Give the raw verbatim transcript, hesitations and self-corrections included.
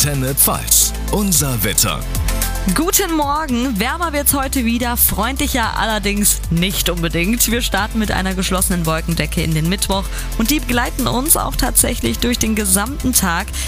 Antenne Pfalz. Unser Wetter. Guten Morgen, wärmer wird's heute wieder, freundlicher allerdings nicht unbedingt. Wir starten mit einer geschlossenen Wolkendecke in den Mittwoch und die begleiten uns auch tatsächlich durch den gesamten Tag.